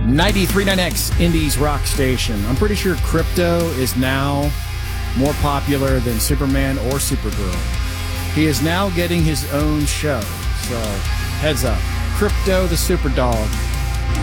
93.9X Indies Rock Station. I'm pretty sure Crypto is now more popular than Superman or Supergirl. He is now getting his own show. So, heads up. Crypto the Superdog